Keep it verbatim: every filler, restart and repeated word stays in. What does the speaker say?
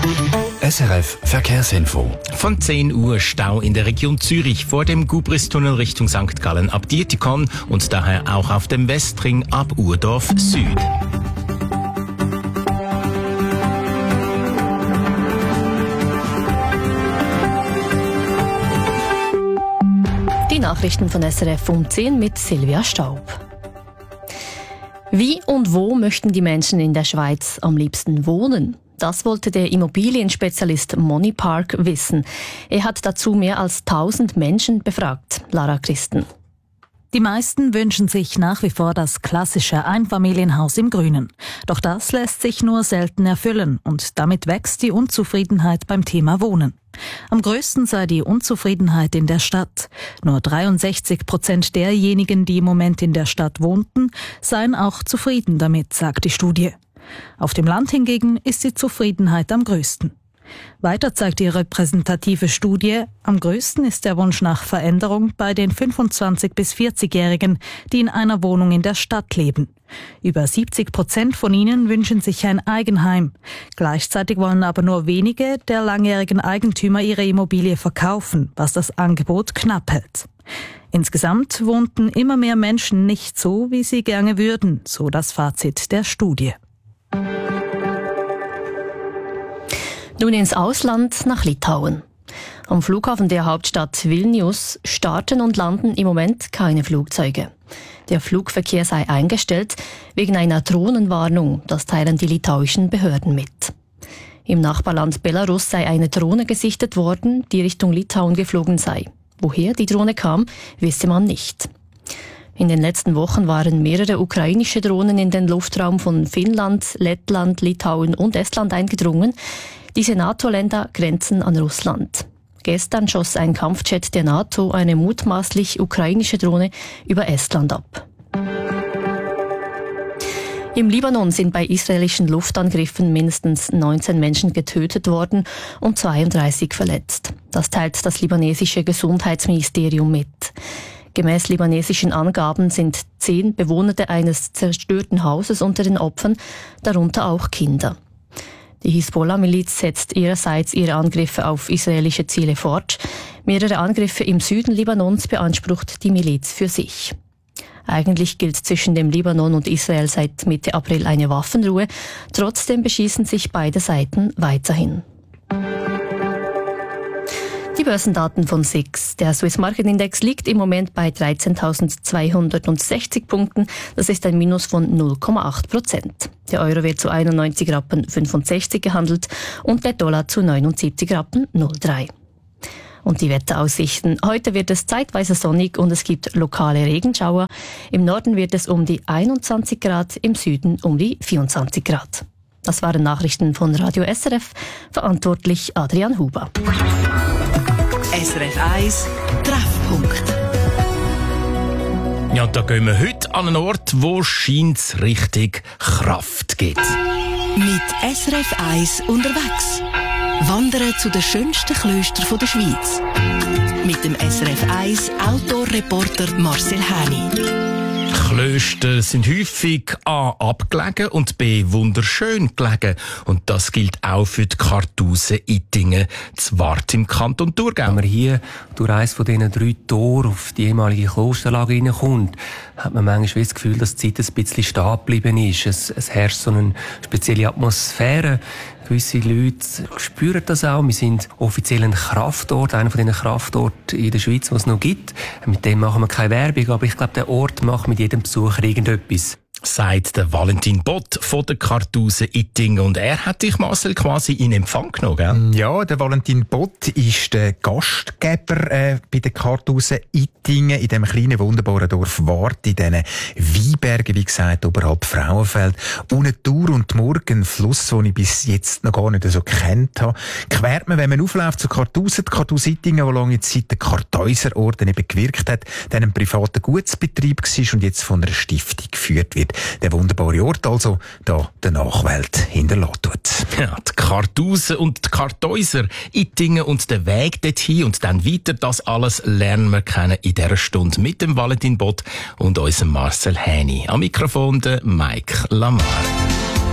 S R F Verkehrsinfo. Von zehn Uhr Stau in der Region Zürich vor dem Gubristunnel Richtung Sankt Gallen ab Dietikon und daher auch auf dem Westring ab Urdorf Süd. Die Nachrichten von S R F um zehn mit Silvia Staub. Wie und wo möchten die Menschen in der Schweiz am liebsten wohnen? Das wollte der Immobilienspezialist Moni Park wissen. Er hat dazu mehr als tausend Menschen befragt. Lara Christen. Die meisten wünschen sich nach wie vor das klassische Einfamilienhaus im Grünen. Doch das lässt sich nur selten erfüllen und damit wächst die Unzufriedenheit beim Thema Wohnen. Am größten sei die Unzufriedenheit in der Stadt. Nur dreiundsechzig Prozent derjenigen, die im Moment in der Stadt wohnten, seien auch zufrieden damit, sagt die Studie. Auf dem Land hingegen ist die Zufriedenheit am größten. Weiter zeigt die repräsentative Studie, am größten ist der Wunsch nach Veränderung bei den fünfundzwanzig- bis vierzigjährigen, die in einer Wohnung in der Stadt leben. Über siebzig Prozent von ihnen wünschen sich ein Eigenheim. Gleichzeitig wollen aber nur wenige der langjährigen Eigentümer ihre Immobilie verkaufen, was das Angebot knapp hält. Insgesamt wohnten immer mehr Menschen nicht so, wie sie gerne würden, so das Fazit der Studie. Nun ins Ausland nach Litauen. Am Flughafen der Hauptstadt Vilnius starten und landen im Moment keine Flugzeuge. Der Flugverkehr sei eingestellt wegen einer Drohnenwarnung, das teilen die litauischen Behörden mit. Im Nachbarland Belarus sei eine Drohne gesichtet worden, die Richtung Litauen geflogen sei. Woher die Drohne kam, wisse man nicht. In den letzten Wochen waren mehrere ukrainische Drohnen in den Luftraum von Finnland, Lettland, Litauen und Estland eingedrungen. Diese NATO-Länder grenzen an Russland. Gestern schoss ein Kampfjet der NATO eine mutmaßlich ukrainische Drohne über Estland ab. Im Libanon sind bei israelischen Luftangriffen mindestens neunzehn Menschen getötet worden und zweiunddreißig verletzt. Das teilt das libanesische Gesundheitsministerium mit. Gemäß libanesischen Angaben sind zehn Bewohner eines zerstörten Hauses unter den Opfern, darunter auch Kinder. Die Hisbollah-Miliz setzt ihrerseits ihre Angriffe auf israelische Ziele fort. Mehrere Angriffe im Süden Libanons beansprucht die Miliz für sich. Eigentlich gilt zwischen dem Libanon und Israel seit Mitte April eine Waffenruhe. Trotzdem beschießen sich beide Seiten weiterhin. Die Börsendaten von S I X. Der Swiss Market Index liegt im Moment bei dreizehntausendzweihundertsechzig Punkten. Das ist ein Minus von null Komma acht Prozent. Der Euro wird zu einundneunzig Rappen fünfundsechzig gehandelt und der Dollar zu neunundsiebzig Rappen null Komma drei. Und die Wetteraussichten. Heute wird es zeitweise sonnig und es gibt lokale Regenschauer. Im Norden wird es um die einundzwanzig Grad, im Süden um die vierundzwanzig Grad. Das waren Nachrichten von Radio S R F. Verantwortlich Adrian Huber. S R F eins Treffpunkt. Ja, da gehen wir heute an einen Ort, wo scheint's richtig Kraft gibt. Mit S R F eins unterwegs. Wandern zu den schönsten Klöstern der Schweiz. Mit dem S R F eins Outdoor-Reporter Marcel Häni. Klöster sind häufig A. abgelegen und B. wunderschön gelegen. Und das gilt auch für die Kartuse Ittingen, zu Wart im Kanton Thurgau. Wenn man hier durch eines von diesen drei Toren auf die ehemalige Klosterlage hineinkommt, hat man manchmal das Gefühl, dass die Zeit ein bisschen stehen geblieben ist. Es, es herrscht so eine spezielle Atmosphäre. Gewisse Leute spüren das auch. Wir sind offiziell ein Kraftort, einer von diesen Kraftorten in der Schweiz, die es noch gibt. Mit dem machen wir keine Werbung, aber ich glaube, der Ort macht mit jedem Besucher irgendetwas. Sagt der Valentin Bott von der Kartuse Ittingen. Und er hat dich, Marcel, quasi in Empfang genommen, gell? Ja, der Valentin Bott ist der Gastgeber äh, bei der Kartuse Ittingen in dem kleinen, wunderbaren Dorf Wart, in diesen Weinbergen, wie gesagt, oberhalb Frauenfeld. Unten Thur und Murg, ein Fluss, den ich bis jetzt noch gar nicht so kennt habe. Quert man, wenn man aufläuft zur Kartuse, die Kartuse Ittingen, die lange Zeit der Kartäuserorden eben gewirkt hat, dann ein privater Gutsbetrieb war und jetzt von einer Stiftung geführt wird. Der wunderbare Ort also, da der Nachwelt hinterlassen tut. Ja, die Kartuse und die Kartäuser, Ittingen und der Weg dorthin und dann weiter, das alles lernen wir kennen in dieser Stunde mit dem Valentin Bott und unserem Marcel Häni. Am Mikrofon der Mike Lamar.